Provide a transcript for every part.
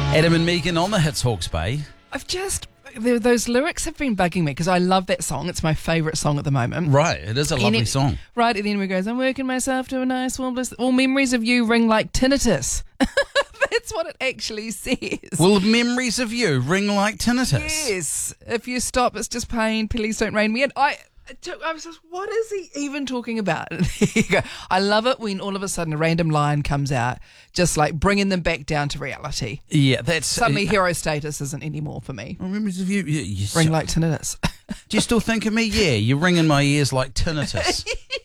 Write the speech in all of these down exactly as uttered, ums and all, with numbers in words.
Adam and Megan on the Hits Hawke's Bay. I've just... Those lyrics have been bugging me because I love that song. It's my favourite song at the moment. Right, it is a lovely it, song. Right, at the end it goes, I'm working myself to a nice warm bliss. All memories of you ring like tinnitus. That's what it actually says. Will memories of you ring like tinnitus? Yes. If you stop, it's just pain. Please don't rain me in. I... I was just, what is he even talking about? There you go. I love it when all of a sudden a random line comes out, just like bringing them back down to reality. Yeah, that's... Suddenly uh, hero status isn't anymore for me. Memories of you... you, you Ring like tinnitus. Do you still think of me? Yeah, you're ringing my ears like tinnitus.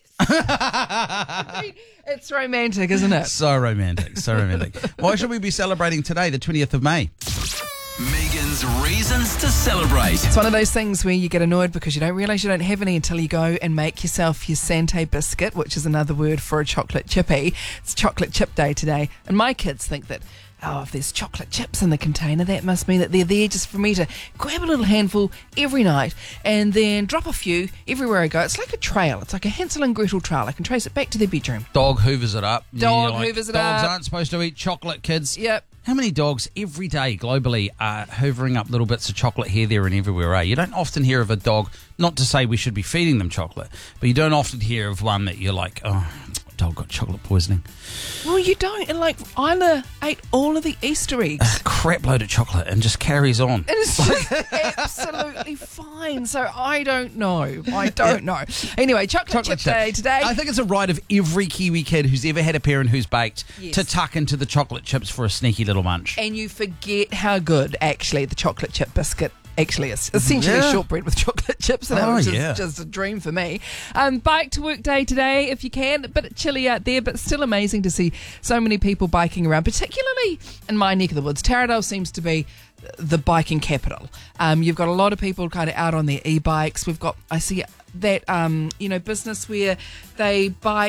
I mean, it's romantic, isn't it? So romantic, so romantic. Why should we be celebrating today, the twentieth of May? Megan's Reasons to Celebrate. It's one of those things where you get annoyed because you don't realise you don't have any until you go and make yourself your Santé biscuit, which is another word for a chocolate chippy. It's chocolate chip day today. And my kids think that, oh, if there's chocolate chips in the container, that must mean that they're there just for me to grab a little handful every night and then drop a few everywhere I go. It's like a trail. It's like a Hansel and Gretel trail. I can trace it back to their bedroom. Dog hoovers it up. Dog You're like, hoovers it dogs up. aren't supposed to eat chocolate, kids. Yep. How many dogs every day globally are hoovering up little bits of chocolate here, there and everywhere, eh? You don't often hear of a dog, not to say we should be feeding them chocolate, but you don't often hear of one that you're like, oh, dog got chocolate poisoning. Well, you don't. And like, Isla ate all of the Easter eggs. A crap load of chocolate and just carries on. And it's just absolutely fine. So I don't know. I don't know. Anyway, chocolate, Chocolate chip day chip. today. I think it's a right of every Kiwi kid who's ever had a parent who's baked Yes. to tuck into the chocolate chips for a sneaky little munch. And you forget how good, actually, the chocolate chip biscuit actually is. Essentially Yeah. shortbread with chocolate chips in it, Oh, which is yeah. just a dream for me. Um, bike to work day today, if you can. A bit chilly out there, but still amazing to see so many people biking around, particularly in my neck of the woods. Taradale seems to be the biking capital. Um, you've got a lot of people kind of out on their e-bikes. We've got, I see that, um, you know, business where they bike